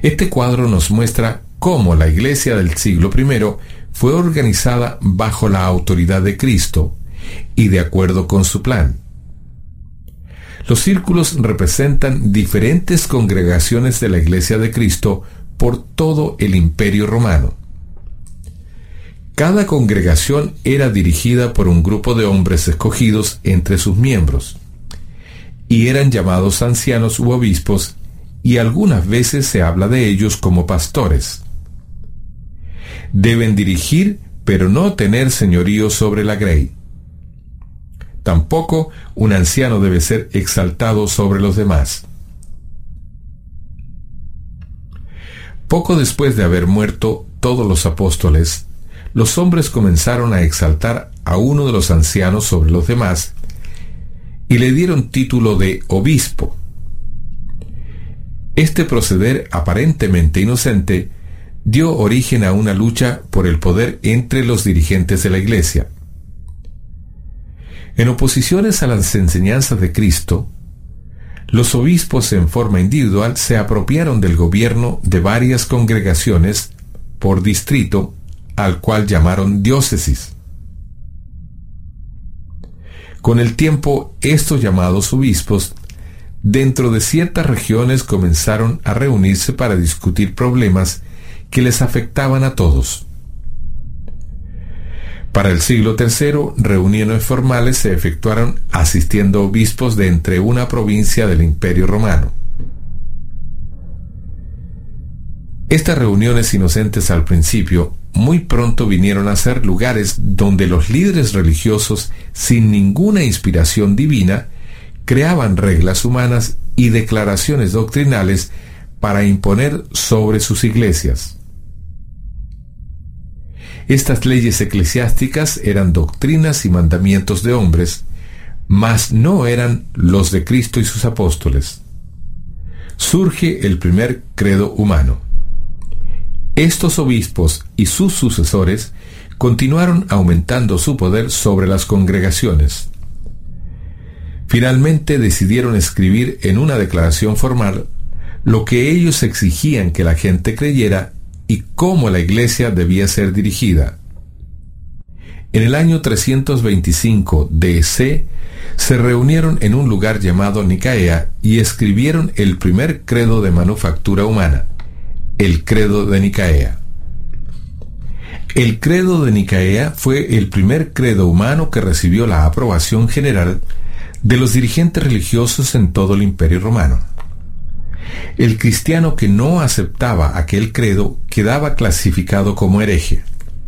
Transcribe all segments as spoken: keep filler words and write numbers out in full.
Este cuadro nos muestra cómo la Iglesia del siglo primero fue organizada bajo la autoridad de Cristo y de acuerdo con su plan. Los círculos representan diferentes congregaciones de la Iglesia de Cristo por todo el Imperio Romano. Cada congregación era dirigida por un grupo de hombres escogidos entre sus miembros, y eran llamados ancianos u obispos, y algunas veces se habla de ellos como pastores. Deben dirigir, pero no tener señorío sobre la grey. Tampoco un anciano debe ser exaltado sobre los demás. Poco después de haber muerto todos los apóstoles, los hombres comenzaron a exaltar a uno de los ancianos sobre los demás y le dieron título de obispo. Este proceder aparentemente inocente dio origen a una lucha por el poder entre los dirigentes de la Iglesia. En oposiciones a las enseñanzas de Cristo, los obispos en forma individual se apropiaron del gobierno de varias congregaciones por distrito, al cual llamaron diócesis. Con el tiempo, estos llamados obispos, dentro de ciertas regiones, comenzaron a reunirse para discutir problemas que les afectaban a todos. Para el siglo tercero, reuniones formales se efectuaron asistiendo obispos de entre una provincia del Imperio Romano. Estas reuniones inocentes al principio, muy pronto vinieron a ser lugares donde los líderes religiosos, sin ninguna inspiración divina, creaban reglas humanas y declaraciones doctrinales para imponer sobre sus iglesias. Estas leyes eclesiásticas eran doctrinas y mandamientos de hombres, mas no eran los de Cristo y sus apóstoles. Surge el primer credo humano. Estos obispos y sus sucesores continuaron aumentando su poder sobre las congregaciones. Finalmente decidieron escribir en una declaración formal lo que ellos exigían que la gente creyera y cómo la Iglesia debía ser dirigida. En el año trescientos veinticinco D C se reunieron en un lugar llamado Nicea y escribieron el primer credo de manufactura humana, el credo de Nicea. El credo de Nicea fue el primer credo humano que recibió la aprobación general de los dirigentes religiosos en todo el Imperio Romano. El cristiano que no aceptaba aquel credo quedaba clasificado como hereje.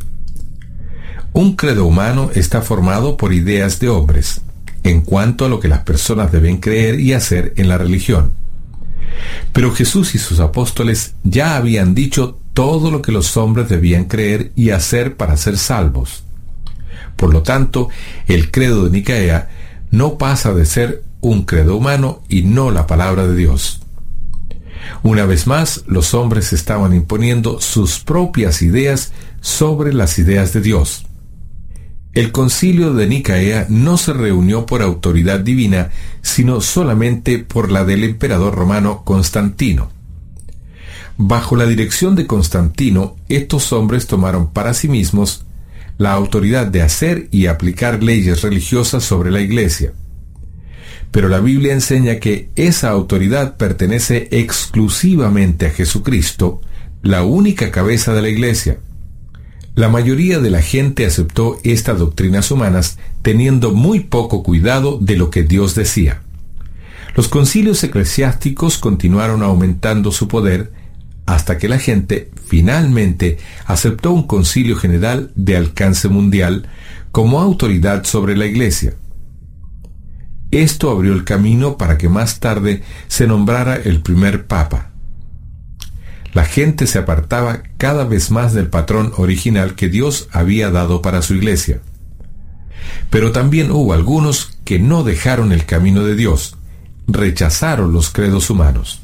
Un credo humano está formado por ideas de hombres, en cuanto a lo que las personas deben creer y hacer en la religión. Pero Jesús y sus apóstoles ya habían dicho todo lo que los hombres debían creer y hacer para ser salvos. Por lo tanto, el credo de Nicea no pasa de ser un credo humano y no la palabra de Dios. Una vez más, los hombres estaban imponiendo sus propias ideas sobre las ideas de Dios. El concilio de Nicea no se reunió por autoridad divina, sino solamente por la del emperador romano Constantino. Bajo la dirección de Constantino, estos hombres tomaron para sí mismos la autoridad de hacer y aplicar leyes religiosas sobre la Iglesia. Pero la Biblia enseña que esa autoridad pertenece exclusivamente a Jesucristo, la única cabeza de la Iglesia. La mayoría de la gente aceptó estas doctrinas humanas, teniendo muy poco cuidado de lo que Dios decía. Los concilios eclesiásticos continuaron aumentando su poder hasta que la gente finalmente aceptó un concilio general de alcance mundial como autoridad sobre la Iglesia. Esto abrió el camino para que más tarde se nombrara el primer papa. La gente se apartaba cada vez más del patrón original que Dios había dado para su Iglesia. Pero también hubo algunos que no dejaron el camino de Dios, rechazaron los credos humanos.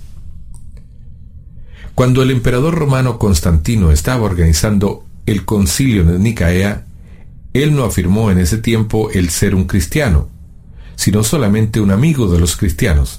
Cuando el emperador romano Constantino estaba organizando el concilio de Nicea, él no afirmó en ese tiempo el ser un cristiano, sino solamente un amigo de los cristianos.